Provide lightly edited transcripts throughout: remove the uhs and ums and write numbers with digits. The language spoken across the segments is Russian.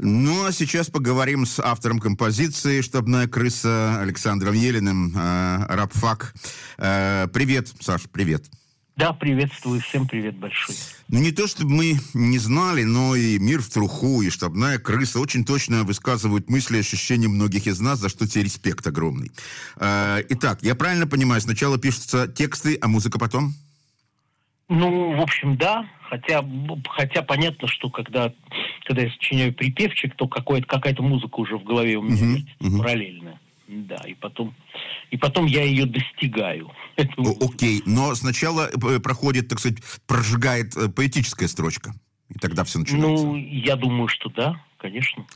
Ну, а сейчас поговорим с автором композиции «Штабная крыса» Александром Елиным, «Рабфак». Привет, Саш, привет. Да, приветствую, всем привет большой. Ну, не то, чтобы мы не знали, но и «Мир в труху», и «Штабная крыса» очень точно высказывают мысли и ощущения многих из нас, за что тебе респект огромный. Итак, я правильно понимаю, сначала пишутся тексты, а музыка потом? Ну, в общем, да, хотя понятно, что когда я сочиняю припевчик, то какая-то музыка уже в голове у меня вертится параллельно. Да, и потом я ее достигаю. Окей, но сначала проходит, так сказать, прожигает поэтическая строчка, и тогда все начинается. Ну, я думаю, что да, конечно.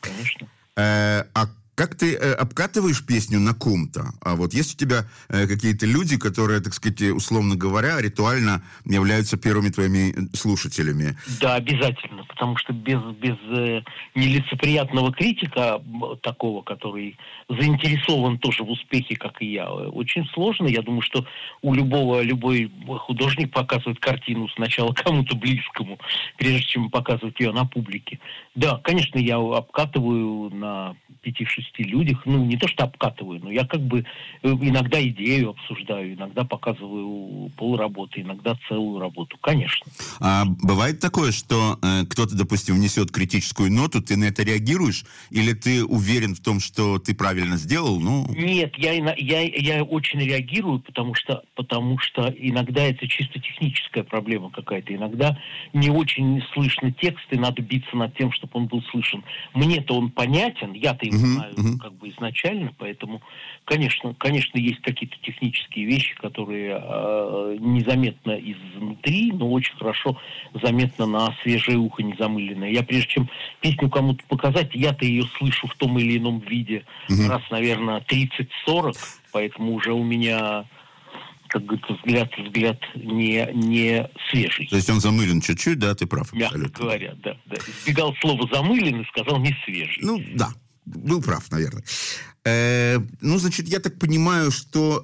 А как ты обкатываешь песню на ком-то? А вот есть у тебя какие-то люди, которые, так сказать, условно говоря, ритуально являются первыми твоими слушателями? Да, обязательно, потому что без нелицеприятного критика такого, который заинтересован тоже в успехе, как и я, очень сложно. Я думаю, что любой художник показывает картину сначала кому-то близкому, прежде чем показывать ее на публике. Да, конечно, я обкатываю на 5-6 людях, ну, не то что обкатываю, но я как бы иногда идею обсуждаю, иногда показываю полработы, иногда целую работу, конечно. А бывает такое, что кто-то, допустим, внесет критическую ноту, ты на это реагируешь, или ты уверен в том, что ты правильно сделал? Ну... Нет, я очень реагирую, потому что иногда это чисто техническая проблема какая-то, иногда не очень слышно текст, и надо биться над тем, чтобы он был слышен. Мне-то он понятен, я-то его знаю как бы изначально, поэтому, конечно, есть какие-то технические вещи, которые незаметно изнутри, но очень хорошо заметно на свежее ухо незамыленное. Я прежде чем песню кому-то показать, я-то ее слышу в том или ином виде раз, наверное, 30-40, поэтому уже у меня, как говорится, взгляд не свежий. То есть он замылен чуть-чуть, да, ты прав. Мягко говоря, да. Избегал слова «замылен» и сказал «не свежий». Ну, да. Был прав, наверное. Ну, значит, я так понимаю, что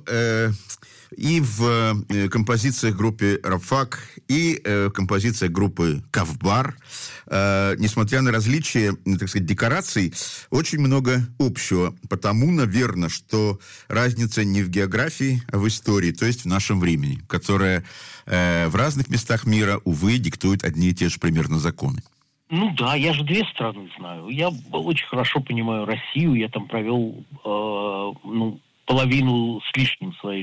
и в композициях группы «Рабфак», и в композициях группы «Кавбар», несмотря на различия, так сказать, декораций, очень много общего. Потому, наверное, что разница не в географии, а в истории, то есть в нашем времени, которая в разных местах мира, увы, диктует одни и те же примерно законы. Ну да, я же две страны знаю. Я очень хорошо понимаю Россию. Я там провел половину с лишним своей